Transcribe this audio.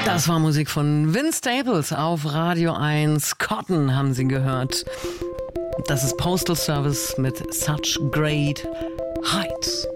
Das war Musik von Vince Staples auf Radio 1. Cotton haben Sie gehört. Das ist Postal Service mit Such Great Heights.